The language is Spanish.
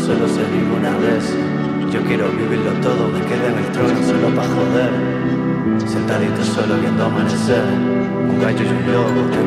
solo se vive una vez. Yo quiero vivirlo todo, me quedé en el trono solo pa' joder. Sentadito solo viendo amanecer, un gallo y un lobo,